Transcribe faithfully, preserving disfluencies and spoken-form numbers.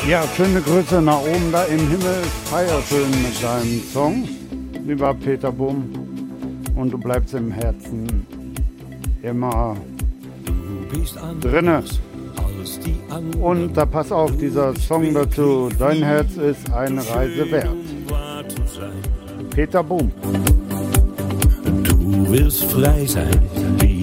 Ja, schöne Grüße nach oben da im Himmel. Feier schön mit seinem Song, lieber Peter Bohm. Und du bleibst im Herzen immer drinne. Und da pass auf, dieser Song dazu. Dein Herz ist eine Reise wert. Peter Bohm. Du wirst frei sein.